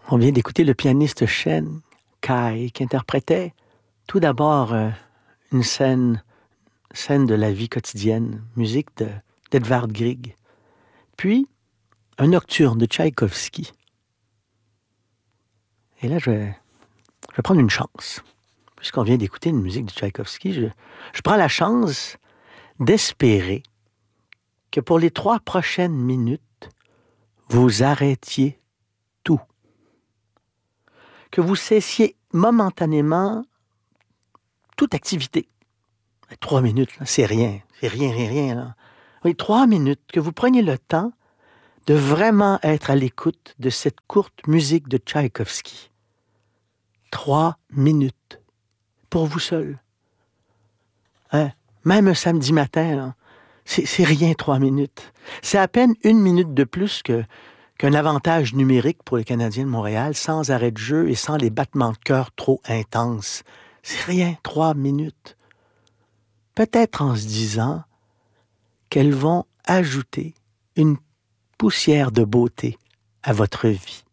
On vient d'écouter le pianiste Shen Kai qui interprétait tout d'abord une scène de la vie quotidienne, musique d'Edvard Grieg, puis un nocturne de Tchaïkovski. Et là, je vais prendre une chance. Puisqu'on vient d'écouter une musique de Tchaïkovski, je prends la chance d'espérer que pour les 3 prochaines minutes, vous arrêtiez tout. Que vous cessiez momentanément toute activité. 3 minutes, là, c'est rien. C'est rien. Là. Oui, 3 minutes, que vous preniez le temps de vraiment être à l'écoute de cette courte musique de Tchaïkovski. 3 minutes. Pour vous seul. Hein? Même un samedi matin, là, c'est rien 3 minutes. C'est à peine 1 minute de plus qu'un avantage numérique pour les Canadiens de Montréal, sans arrêt de jeu et sans les battements de cœur trop intenses. C'est rien 3 minutes. Peut-être en se disant qu'elles vont ajouter une poussière de beauté à votre vie.